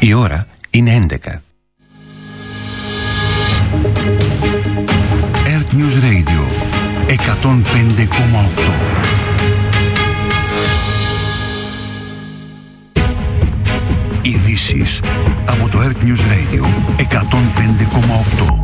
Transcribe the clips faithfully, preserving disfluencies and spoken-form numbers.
Η ώρα είναι έντεκα. Earth News Radio εκατόν πέντε κόμμα οκτώ. Ειδήσεις από το Earth News Radio εκατόν πέντε κόμμα οκτώ.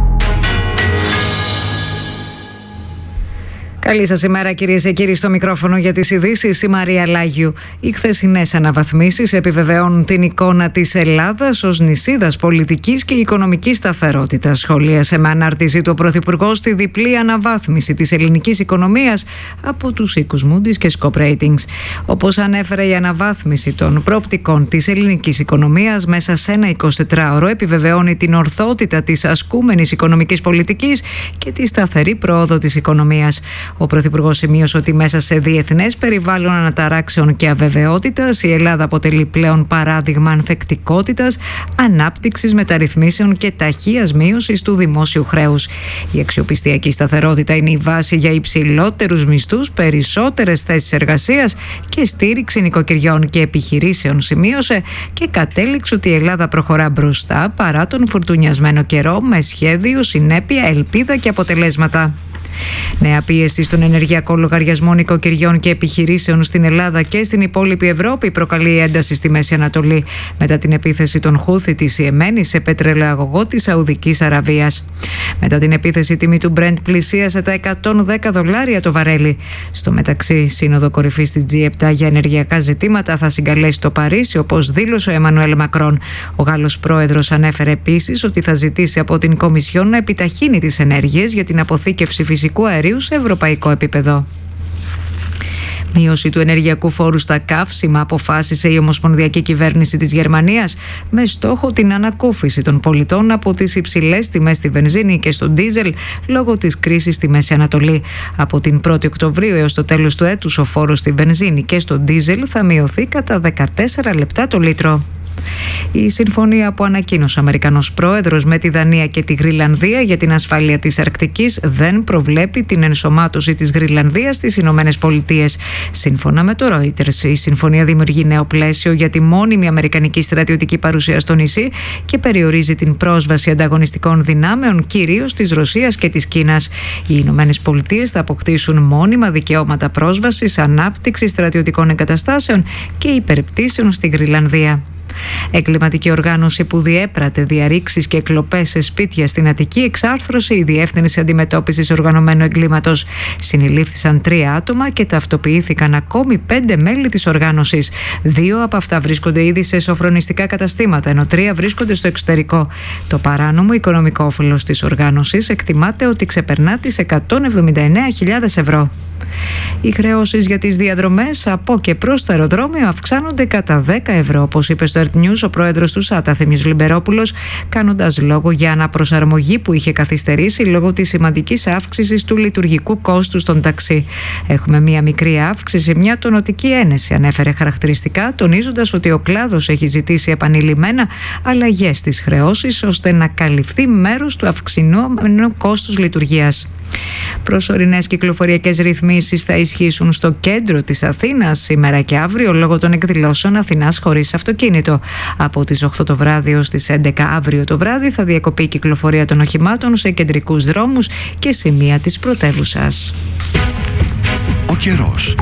Καλή σας ημέρα, κυρίες και κύριοι, στο μικρόφωνο για τις ειδήσεις η Μαρία Λάγιου. Οι χθεσινές αναβαθμίσεις επιβεβαιώνουν την εικόνα της Ελλάδας ως νησίδας πολιτικής και οικονομικής σταθερότητας. Σχολίασε με ανάρτηση του ο Πρωθυπουργός τη διπλή αναβάθμιση της ελληνικής οικονομίας από τους οίκους Moody's και Scope Ratings. Όπως ανέφερε, η αναβάθμιση των προοπτικών της ελληνικής οικονομίας μέσα σε ένα εικοσιτετράωρο επιβεβαιώνει την ορθότητα της ασκούμενης οικονομικής πολιτικής και τη σταθερή πρόοδο της οικονομίας. Ο Πρωθυπουργός σημείωσε ότι μέσα σε διεθνές περιβάλλον αναταράξεων και αβεβαιότητας η Ελλάδα αποτελεί πλέον παράδειγμα ανθεκτικότητας, ανάπτυξης, μεταρρυθμίσεων και ταχείας μείωσης του δημόσιου χρέους. Η αξιοπιστία και η σταθερότητα είναι η βάση για υψηλότερους μισθούς, περισσότερες θέσεις εργασίας και στήριξη νοικοκυριών και επιχειρήσεων, σημείωσε, και κατέληξε ότι η Ελλάδα προχωρά μπροστά παρά τον φουρτουνιασμένο καιρό, με σχέδιο, συνέπεια, ελπίδα και αποτελέσματα. Νέα πίεση στον ενεργειακό λογαριασμό νοικοκυριών και επιχειρήσεων στην Ελλάδα και στην υπόλοιπη Ευρώπη προκαλεί ένταση στη Μέση Ανατολή μετά την επίθεση των Χούθι της Ιεμένη σε πετρελαιοαγωγό της Σαουδικής Αραβίας. Μετά την επίθεση, η τιμή του Brent πλησίασε τα εκατόν δέκα δολάρια το βαρέλι. Στο μεταξύ, Σύνοδο Κορυφής της τζι επτά για ενεργειακά ζητήματα θα συγκαλέσει το Παρίσι, όπως δήλωσε ο Εμμανουέλ Μακρόν. Ο Γάλλος πρόεδρος ανέφερε επίσης ότι θα ζητήσει από την Κομισιόν να επιταχύνει τις ενέργειες για την αποθήκευση φυσικού αερίου σε ευρωπαϊκό επίπεδο. Μείωση του ενεργειακού φόρου στα καύσιμα αποφάσισε η Ομοσπονδιακή Κυβέρνηση της Γερμανίας με στόχο την ανακούφιση των πολιτών από τις υψηλές τιμές στη βενζίνη και στο ντίζελ λόγω της κρίσης στη Μέση Ανατολή. Από την πρώτη Οκτωβρίου έως το τέλος του έτους ο φόρος στη βενζίνη και στο ντίζελ θα μειωθεί κατά δεκατέσσερα λεπτά το λίτρο. Η συμφωνία που ανακοίνωσε ο Αμερικανός πρόεδρος με τη Δανία και τη Γρυλανδία για την ασφάλεια της Αρκτικής δεν προβλέπει την ενσωμάτωση της Γρυλανδίας στις Ηνωμένες Πολιτείες. Σύμφωνα με το Reuters, η συμφωνία δημιουργεί νέο πλαίσιο για τη μόνιμη αμερικανική στρατιωτική παρουσία στο νησί και περιορίζει την πρόσβαση ανταγωνιστικών δυνάμεων, κυρίως της Ρωσίας και της Κίνας. Οι Ηνωμένες Πολιτείες θα αποκτήσουν μόνιμα δικαιώματα πρόσβασης, ανάπτυξης στρατιωτικών εγκαταστάσεων και υπερπτήσεων στη Γρυλανδία. Εγκληματική οργάνωση που διέπρατε διαρρήξεις και εκλοπές σε σπίτια στην Αττική εξάρθρωσε η Διεύθυνση Αντιμετώπισης Οργανωμένου Εγκλήματος. Συνελήφθησαν τρία άτομα και ταυτοποιήθηκαν ακόμη πέντε μέλη της οργάνωσης. Δύο από αυτά βρίσκονται ήδη σε σοφρονιστικά καταστήματα, ενώ τρία βρίσκονται στο εξωτερικό. Το παράνομο οικονομικό όφελος της οργάνωσης εκτιμάται ότι ξεπερνά τις εκατόν εβδομήντα εννέα χιλιάδες ευρώ. Οι χρεώσεις για τις διαδρομές από και προς το αεροδρόμιο αυξάνονται κατά δέκα ευρώ, όπως είπε στο Earth News ο πρόεδρος του ΣΑΤΑ, Θέμιος Λιμπερόπουλος, κάνοντας λόγο για αναπροσαρμογή που είχε καθυστερήσει λόγω της σημαντικής αύξησης του λειτουργικού κόστους των ταξί. Έχουμε μία μικρή αύξηση, μια τονωτική ένεση, ανέφερε χαρακτηριστικά, τονίζοντας ότι ο κλάδος έχει ζητήσει επανειλημμένα αλλαγές στις χρεώσεις ώστε να καλυφθεί μέρος του αυξηνόμενου κόστους λειτουργίας. Προσωρινές κυκλοφοριακές ρυθμίσεις θα ισχύσουν στο κέντρο της Αθήνας σήμερα και αύριο λόγω των εκδηλώσεων Αθηνάς χωρίς αυτοκίνητο. Από τις οκτώ το βράδυ έως τις έντεκα αύριο το βράδυ θα διακοπεί η κυκλοφορία των οχημάτων σε κεντρικούς δρόμους και σημεία της πρωτεύουσας. Ο καιρός.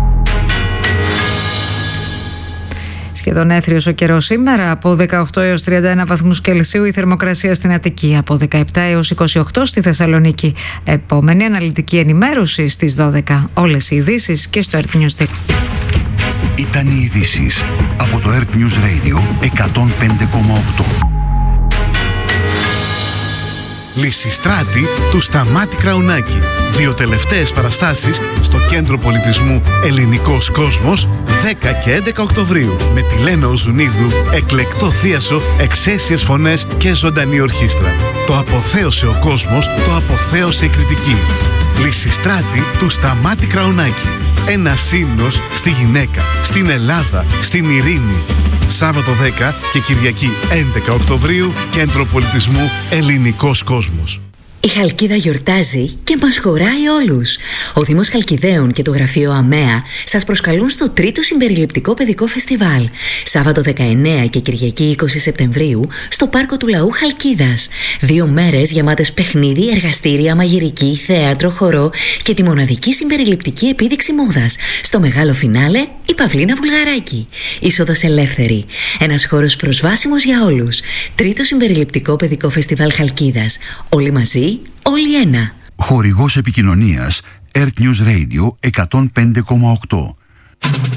Σχεδόν έθριος ο καιρός σήμερα, από δεκαοκτώ έως τριάντα ένα βαθμούς Κελσίου η θερμοκρασία στην Αττική, από δεκαεπτά έως είκοσι οκτώ στη Θεσσαλονίκη. Επόμενη αναλυτική ενημέρωση στις δώδεκα. Όλες οι ειδήσεις και στο Earth News. Ήταν οι ειδήσεις από το Earth News Radio εκατόν πέντε κόμμα οκτώ. Λυσιστράτη του Σταμάτη Κραουνάκη. Δύο τελευταίες παραστάσεις στο Κέντρο Πολιτισμού Ελληνικός Κόσμος δέκα και έντεκα Οκτωβρίου με τη Λένα Οζουνίδου, εκλεκτό θίασο, εξαίσιες φωνές και ζωντανή ορχήστρα. Το αποθέωσε ο κόσμος, το αποθέωσε η κριτική. Λυσιστράτη του Σταμάτη Κραουνάκη. Ένα ύμνος στη γυναίκα, στην Ελλάδα, στην ειρήνη. Σάββατο δέκα και Κυριακή έντεκα Οκτωβρίου, Κέντρο Πολιτισμού Ελληνικός Κόσμος. Η Χαλκίδα γιορτάζει και μας χωράει όλους. Ο Δήμος Χαλκιδαίων και το Γραφείο ΑΜΕΑ σας προσκαλούν στο τρίτο συμπεριληπτικό παιδικό φεστιβάλ. Σάββατο δεκαεννέα και Κυριακή είκοσι Σεπτεμβρίου στο Πάρκο του Λαού Χαλκίδας. Δύο μέρες γεμάτες παιχνίδι, εργαστήρια, μαγειρική, θέατρο, χορό και τη μοναδική συμπεριληπτική επίδειξη μόδας. Στο μεγάλο φινάλε η Παυλίνα Βουλγαράκη. Είσοδος ελεύθερη. Ένας χώρος προσβάσιμος για όλους. Τρίτο συμπεριληπτικό παιδικό φεστιβάλ Χαλκίδας. Όλοι μαζί, όλοι ένα. Χορηγός επικοινωνίας Earth News Radio εκατόν πέντε κόμμα οκτώ.